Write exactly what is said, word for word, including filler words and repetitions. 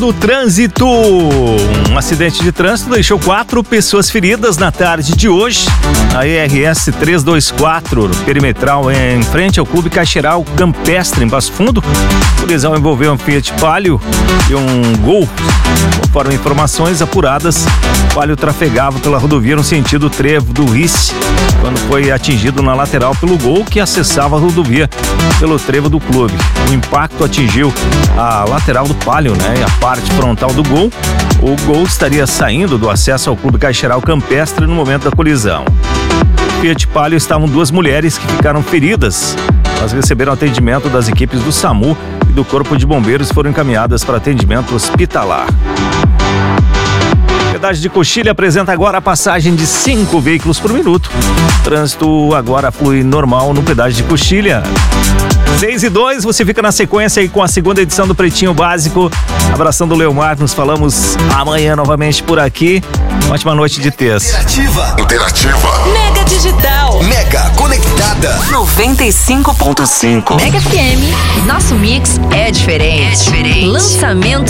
Do trânsito, um acidente de trânsito deixou quatro pessoas feridas na tarde de hoje. A E R S trezentos e vinte e quatro, perimetral em frente ao Clube Caixeiral Campestre, em Passo Fundo. A colisão envolveu um Fiat Palio e um Gol. Conforme informações apuradas, o Palio trafegava pela rodovia no sentido Trevo do Rice, quando foi atingido na lateral pelo Gol, que acessava a rodovia pelo Trevo do Clube. O impacto atingiu a lateral do Palio, né, e a parte frontal do Gol. O Gol estaria saindo do acesso ao Clube Caixeiral Campestre no momento da colisão. No Fiat Palio estavam duas mulheres que ficaram feridas. Elas receberam atendimento das equipes do SAMU e do Corpo de Bombeiros e foram encaminhadas para atendimento hospitalar. A Pedágio de Coxilha apresenta agora a passagem de cinco veículos por minuto. O trânsito agora flui normal no Pedágio de Coxilha. seis e dois, você fica na sequência aí com a segunda edição do Pretinho Básico. Abraçando o Leomar, nos falamos amanhã novamente por aqui. Ótima noite de terça. Interativa. Interativa. Mega Digital. Mega Conectada. noventa e cinco ponto cinco. Mega F M. Nosso mix é diferente. É diferente. Lançamento